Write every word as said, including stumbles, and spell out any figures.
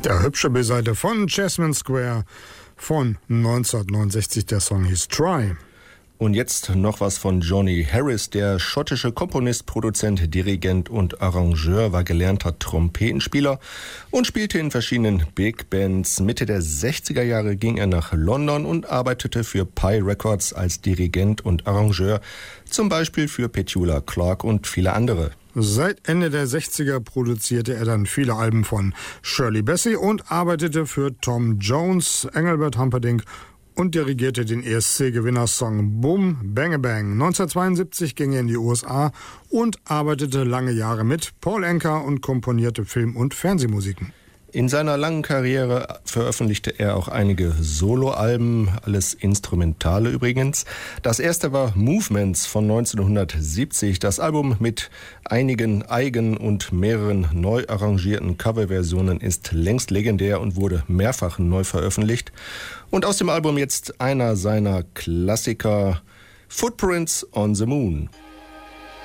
Der hübsche B-Seite von Jasmine Square von neunzehnhundertneunundsechzig. Der Song hieß Try. Und jetzt noch was von Johnny Harris. Der schottische Komponist, Produzent, Dirigent und Arrangeur war gelernter Trompetenspieler und spielte in verschiedenen Big Bands. Mitte der sechziger Jahre ging er nach London und arbeitete für Pi Records als Dirigent und Arrangeur, zum Beispiel für Petula Clark und viele andere. Seit Ende der sechziger produzierte er dann viele Alben von Shirley Bassey und arbeitete für Tom Jones, Engelbert Humperdinck und dirigierte den E S C-Gewinnersong Boom Bang Bang. neunzehnhundertzweiundsiebzig ging er in die U S A und arbeitete lange Jahre mit Paul Anka und komponierte Film- und Fernsehmusiken. In seiner langen Karriere veröffentlichte er auch einige Soloalben, alles Instrumentale übrigens. Das erste war Movements von neunzehnhundertsiebzig. Das Album mit einigen eigen- und mehreren neu arrangierten Coverversionen ist längst legendär und wurde mehrfach neu veröffentlicht. Und aus dem Album jetzt einer seiner Klassiker, Footprints on the Moon.